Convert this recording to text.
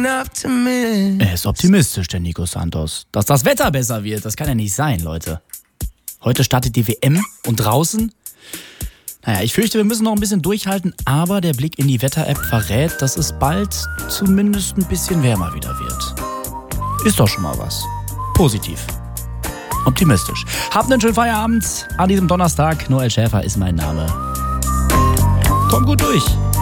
Er ist optimistisch, der Nico Santos. Dass das Wetter besser wird, das kann ja nicht sein, Leute. Heute startet die WM und draußen... Naja, ich fürchte, wir müssen noch ein bisschen durchhalten, aber der Blick in die Wetter-App verrät, dass es bald zumindest ein bisschen wärmer wieder wird. Ist doch schon mal was. Positiv. Optimistisch. Habt einen schönen Feierabend an diesem Donnerstag. Noel Schäfer ist mein Name. Kommt gut durch.